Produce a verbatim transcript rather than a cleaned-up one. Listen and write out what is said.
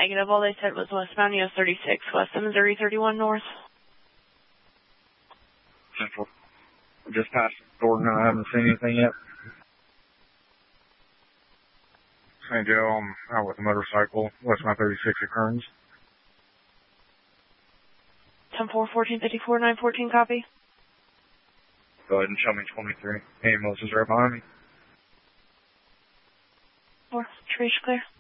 Negative. All they said was westbound U S thirty-six, west of Missouri thirty-one north. Central. Just past Gordon. I haven't seen anything yet. Saint Joe, I'm out with a motorcycle. Westbound thirty-six at Kearns. ten four, fourteen fifty-four, nine fourteen, copy. Go ahead and show me twenty-three. Ambulance is right behind me. Four, Trish, clear.